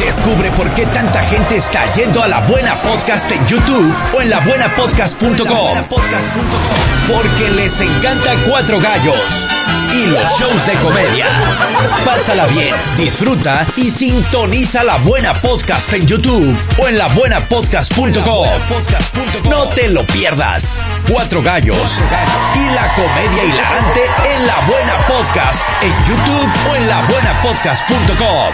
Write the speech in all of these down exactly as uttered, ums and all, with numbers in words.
Descubre por qué tanta gente está yendo a La Buena Podcast en YouTube o en la buena podcast punto com. Porque les encanta Cuatro Gallos y los shows de comedia. Pásala bien, disfruta y sintoniza La Buena Podcast en YouTube o en la buena podcast punto com. No te lo pierdas. Cuatro Gallos y la comedia hilarante en La Buena Podcast en YouTube o en la buena podcast punto com.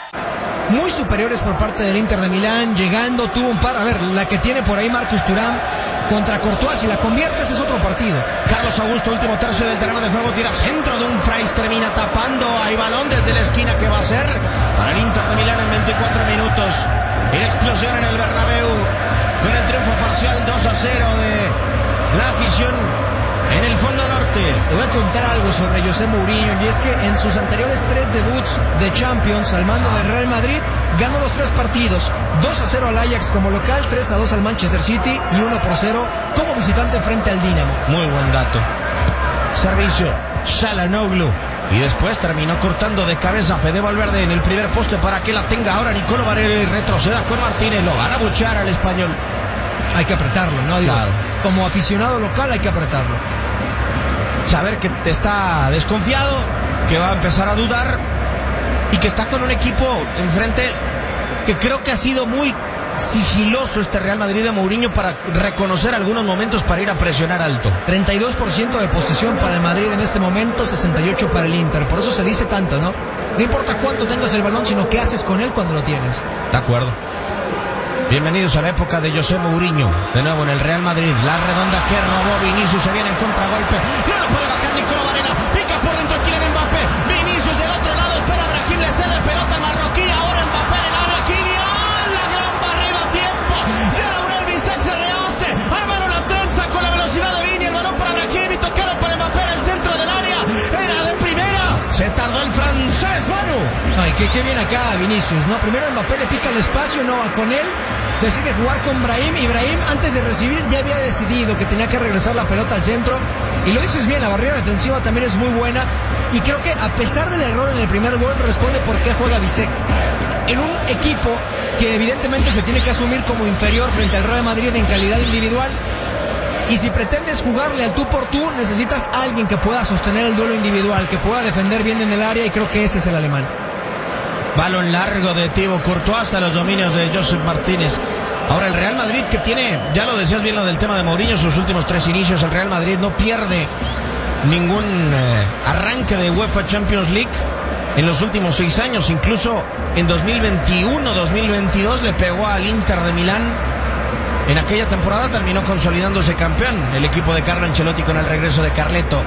Muy superiores por parte del Inter de Milán, llegando, tuvo un par, a ver, la que tiene por ahí Marcus Thuram contra Courtois, si la conviertes es otro partido. Carlos Augusto, último tercio del terreno de juego, tira centro de un Frais, termina tapando, hay balón desde la esquina que va a ser para el Inter de Milán en veinticuatro minutos. Y la explosión en el Bernabéu con el triunfo parcial dos a cero de la afición en el fondo norte. Te voy a contar algo sobre José Mourinho, y es que en sus anteriores tres debuts de Champions al mando del Real Madrid, ganó los tres partidos, dos a cero al Ajax como local, tres a dos al Manchester City y uno por cero como visitante frente al Dinamo. Muy buen dato. Servicio, Çalhanoğlu. Y después terminó cortando de cabeza a Fede Valverde en el primer poste para que la tenga ahora Nicolo Varela y retroceda con Martínez. Lo van a buchar al español. Hay que apretarlo, ¿no? Digo, claro. Como aficionado local hay que apretarlo. Saber que está desconfiado, que va a empezar a dudar y que está con un equipo enfrente que creo que ha sido muy sigiloso este Real Madrid de Mourinho para reconocer algunos momentos para ir a presionar alto. treinta y dos por ciento de posesión para el Madrid en este momento, sesenta y ocho por ciento para el Inter. Por eso se dice tanto, ¿no? No importa cuánto tengas el balón, sino qué haces con él cuando lo tienes. De acuerdo. Bienvenidos a la época de José Mourinho. De nuevo en el Real Madrid. La redonda que robó Vinicius. Se viene en contragolpe. No lo puede bajar Nicolo Varela. Pica por dentro Kylian Mbappé. Vinicius del otro lado. Espera Brahim. Le cede pelota al marroquí. Ahora Mbappé en el área. Kylian. La gran barrida a tiempo. Ya Laurel Bisek se rehace. Armaron la trenza con la velocidad de Vini. El balón para Brahim. Y tocaron para Mbappé en el centro del área. Era de primera. Se tardó el francés, Manu. Ay, qué, qué bien acá Vinicius, ¿no? Primero Mbappé le pica el espacio, no va con él. Decide jugar con Brahim y Brahim antes de recibir ya había decidido que tenía que regresar la pelota al centro. Y lo dices bien, la barrera defensiva también es muy buena. Y creo que a pesar del error en el primer gol responde por qué juega Bisek. En un equipo que evidentemente se tiene que asumir como inferior frente al Real Madrid en calidad individual. Y si pretendes jugarle al tú por tú, necesitas a alguien que pueda sostener el duelo individual, que pueda defender bien en el área, y creo que ese es el alemán. Balón largo de Thibaut Courtois hasta los dominios de Joseph Martínez. Ahora el Real Madrid, que tiene, ya lo decías bien lo del tema de Mourinho, sus últimos tres inicios, el Real Madrid no pierde ningún eh, arranque de UEFA Champions League en los últimos seis años. Incluso en dos mil veintiuno dos mil veintidós le pegó al Inter de Milán. En aquella temporada terminó consolidándose campeón el equipo de Carlo Ancelotti con el regreso de Carleto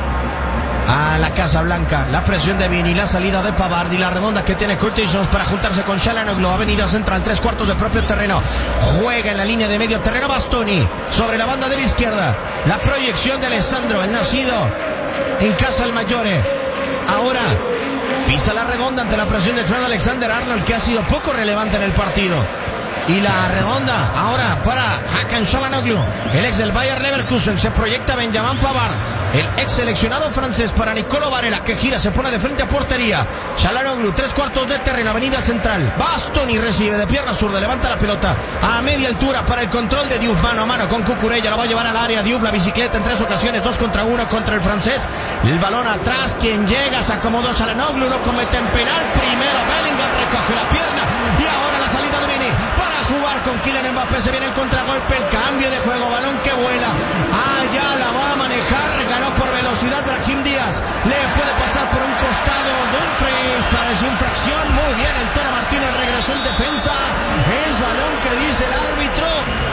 a la Casa Blanca. La presión de Vini, la salida de Pavard y la redonda que tiene Curtis Jones para juntarse con Çalhanoğlu. Avenida central, tres cuartos de propio terreno. Juega en la línea de medio terreno Bastoni sobre la banda de la izquierda. La proyección de Alessandro, el nacido en Casalmaggiore. Ahora pisa la redonda ante la presión de Trent Alexander-Arnold, que ha sido poco relevante en el partido. Y la redonda ahora para Hakan Çalhanoğlu, el ex del Bayer Leverkusen. Se proyecta Benjamin Pavard, el ex seleccionado francés, para Nicolo Varela, que gira, se pone de frente a portería. Çalhanoğlu, tres cuartos de terreno, avenida central. Bastoni recibe de pierna zurda, levanta la pelota a media altura para el control de Diouf, mano a mano con Cucurella, lo va a llevar al área. Diouf, la bicicleta en tres ocasiones, dos contra uno contra el francés. El balón atrás, quien llega, se acomodó Çalhanoğlu, no cometen penal. Primero Bellingham recoge la pierna y ahora la salida de Vini para jugar con Kylian Mbappé. Se viene el contragolpe, el cambio de juego, balón que vuela. Allá la va a manejar, ganó por velocidad Brahim Díaz. Le puede pasar por un costado Dumfries, parece infracción. Muy bien, el Toro Martínez regresó en defensa. Es balón que dice el árbitro.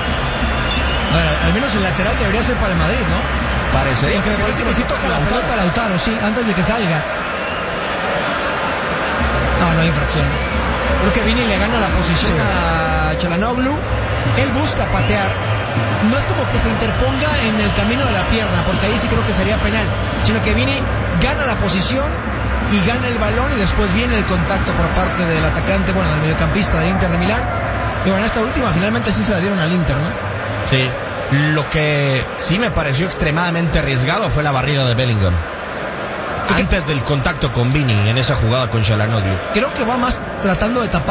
Bueno, al menos el lateral debería ser para el Madrid, ¿no? Parecería que me parece que sí toca la pelota a Lautaro, sí, antes de que salga. No, no hay infracción. Creo que Vini le gana la posición sí. a Çalhanoğlu. Él busca patear. No es como que se interponga en el camino de la pierna, porque ahí sí creo que sería penal, sino que Vini gana la posición y gana el balón, y después viene el contacto por parte del atacante, bueno, del mediocampista del Inter de Milán. Y bueno, esta última finalmente sí se la dieron al Inter, ¿no? Sí. Lo que sí me pareció extremadamente arriesgado fue la barrida de Bellingham antes del contacto con Vini en esa jugada con Çalhanoğlu. Creo que va más tratando de tapar